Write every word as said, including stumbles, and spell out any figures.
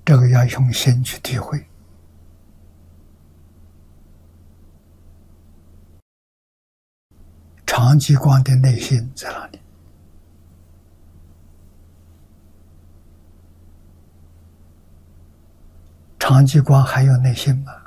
这个要用心去体会。长吉光的内心在哪里？长吉光还有内心吗？